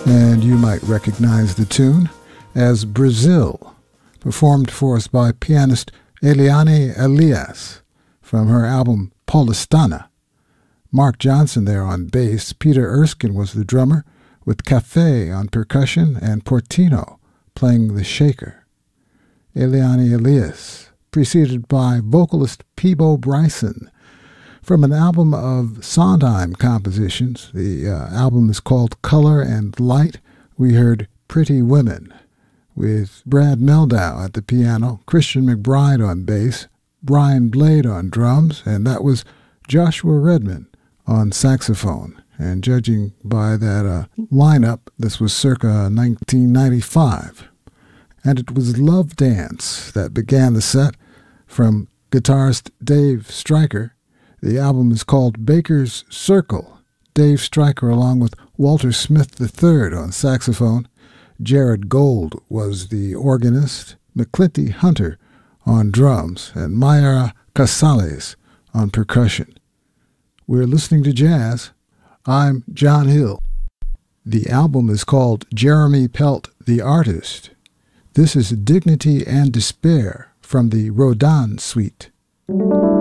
and you might recognize the tune as Brazil, performed for us by pianist Eliane Elias from her album Paulistana. Mark Johnson there on bass, Peter Erskine was the drummer, with Café on percussion and Portino playing the shaker. Eliane Elias, preceded by vocalist Peebo Bryson, from an album of Sondheim compositions. The album is called Color and Light. We heard Pretty Women, with Brad Meldau at the piano, Christian McBride on bass, Brian Blade on drums, and that was Joshua Redman on saxophone. And judging by that lineup, this was circa 1995. And it was Love Dance that began the set from guitarist Dave Stryker. The album is called Baker's Circle. Dave Stryker along with Walter Smith III on saxophone. Jared Gold was the organist, McClinty Hunter on drums, and Mayra Casales on percussion. We're listening to jazz. I'm John Hill. The album is called Jeremy Pelt the Artist. This is Dignity and Despair from the Rodin Suite.